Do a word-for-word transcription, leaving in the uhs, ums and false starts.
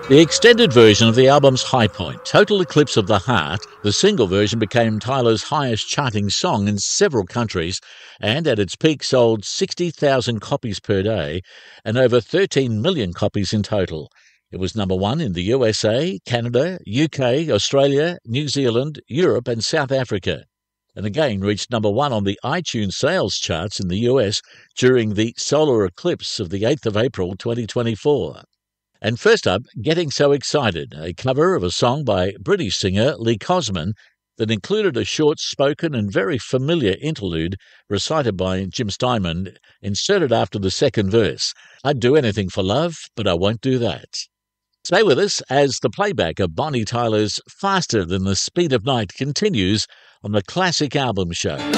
The extended version of the album's high point, Total Eclipse of the Heart, the single version became Tyler's highest charting song in several countries and at its peak sold sixty thousand copies per day and over thirteen million copies in total. It was number one in the U S A, Canada, U K, Australia, New Zealand, Europe and South Africa, and again reached number one on the iTunes sales charts in the U S during the solar eclipse of the eighth of April twenty twenty-four. And first up, Getting So Excited, a cover of a song by British singer Lee Cosman that included a short spoken and very familiar interlude recited by Jim Steinman, inserted after the second verse. I'd do anything for love, but I won't do that. Stay with us as the playback of Bonnie Tyler's Faster Than the Speed of Night continues on the Classic Album Show.